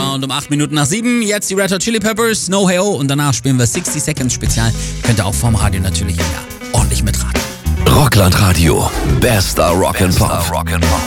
Und um 8 Minuten nach 7, jetzt die Red Hot Chili Peppers, No Hey Oh. Und danach spielen wir 60 Seconds Spezial. Könnt ihr auch vorm Radio natürlich wieder ordentlich mitraten. Rockland Radio. Bester Rock'n'Pop.